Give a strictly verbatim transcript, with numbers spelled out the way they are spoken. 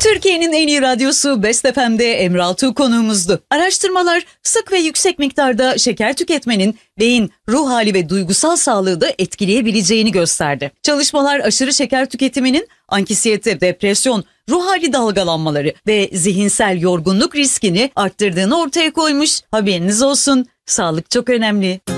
Türkiye'nin en iyi radyosu Best F M'de Emre Altuğ konuğumuzdu. Araştırmalar sık ve yüksek miktarda şeker tüketmenin beyin, ruh hali ve duygusal sağlığı da etkileyebileceğini gösterdi. Çalışmalar aşırı şeker tüketiminin anksiyete, depresyon, ruh hali dalgalanmaları ve zihinsel yorgunluk riskini arttırdığını ortaya koymuş. Haberiniz olsun, sağlık çok önemli.